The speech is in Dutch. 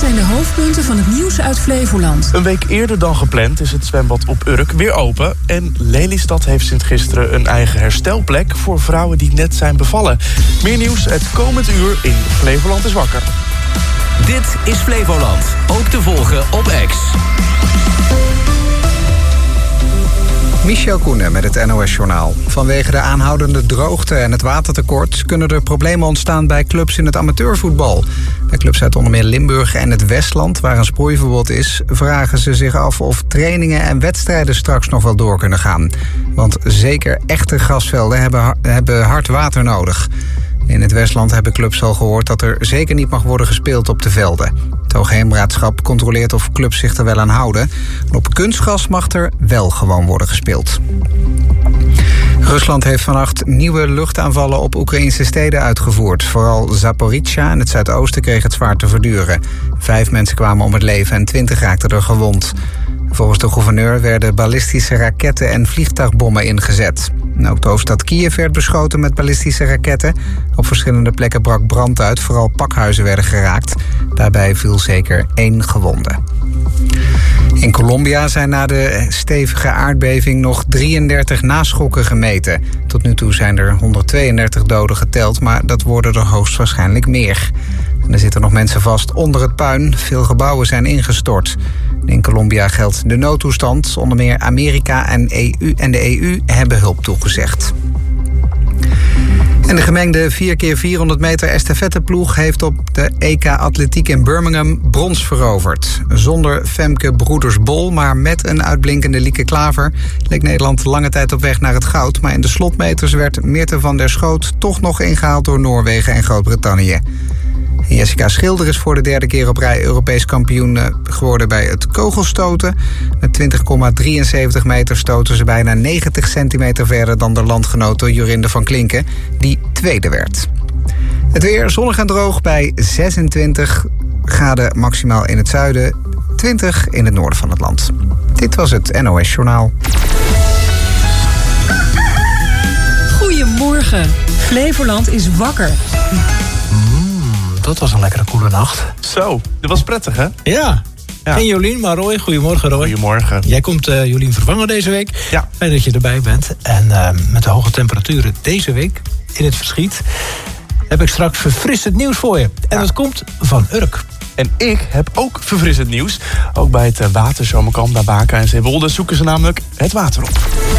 zijn de hoofdpunten van het nieuws uit Flevoland. Een week eerder dan gepland is het zwembad op Urk weer open. En Lelystad heeft sinds gisteren een eigen herstelplek voor vrouwen die net zijn bevallen. Meer nieuws het komend uur in Flevoland is wakker. Dit is Flevoland, ook te volgen op X. Michel Koenen met het NOS-journaal. Vanwege de aanhoudende droogte en het watertekort kunnen er problemen ontstaan bij clubs in het amateurvoetbal. Bij clubs uit onder meer Limburg en het Westland, waar een sproeiverbod is, vragen ze zich af of trainingen en wedstrijden straks nog wel door kunnen gaan. Want zeker echte grasvelden hebben hard water nodig. In het Westland hebben clubs al gehoord dat er zeker niet mag worden gespeeld op de velden. Het Hoogheemraadschap controleert of clubs zich er wel aan houden. En op kunstgras mag er wel gewoon worden gespeeld. Rusland heeft vannacht nieuwe luchtaanvallen op Oekraïnse steden uitgevoerd. Vooral Zaporizhzhia en het zuidoosten kregen het zwaar te verduren. 5 mensen kwamen om het leven en 20 raakten er gewond. Volgens de gouverneur werden ballistische raketten en vliegtuigbommen ingezet. En ook de hoofdstad Kiev werd beschoten met ballistische raketten. Op verschillende plekken brak brand uit, vooral pakhuizen werden geraakt. Daarbij viel zeker 1 gewonde. In Colombia zijn na de stevige aardbeving nog 33 naschokken gemeten. Tot nu toe zijn er 132 doden geteld, maar dat worden er hoogstwaarschijnlijk meer. En er zitten nog mensen vast onder het puin. Veel gebouwen zijn ingestort. In Colombia geldt de noodtoestand. Onder meer Amerika en de EU hebben hulp toegezegd. En de gemengde 4x400 meter estafetteploeg heeft op de EK Atletiek in Birmingham brons veroverd. Zonder Femke Broeders-Bol, maar met een uitblinkende Lieke Klaver leek Nederland lange tijd op weg naar het goud. Maar in de slotmeters werd Mirte van der Schoot toch nog ingehaald door Noorwegen en Groot-Brittannië. Jessica Schilder is voor de 3e keer op rij Europees kampioen geworden bij het kogelstoten. Met 20,73 meter stoten ze bijna 90 centimeter verder dan de landgenote Jorinde van Klinken, die tweede werd. Het weer zonnig en droog bij 26 graden maximaal in het zuiden, 20 in het noorden van het land. Dit was het NOS Journaal. Goedemorgen. Flevoland is wakker. Dat was een lekkere koele nacht. Zo, dat was prettig, hè? Ja. En Jolien, maar Roy. Goedemorgen, Roy. Goedemorgen. Jij komt Jolien vervangen deze week. Ja. Fijn dat je erbij bent. En met de hoge temperaturen deze week in het verschiet heb ik straks verfrissend nieuws voor je. En dat komt van Urk. En ik heb ook verfrissend nieuws. Ook bij het waterzomerkamp bij Baken en Zeewolde zoeken ze namelijk het water op.